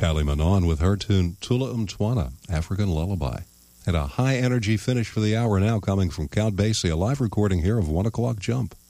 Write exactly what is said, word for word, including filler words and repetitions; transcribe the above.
Kylie Minogue with her tune Tula Umtwana, African Lullaby. And a high-energy finish for the hour now coming from Count Basie, a live recording here of One O'Clock Jump.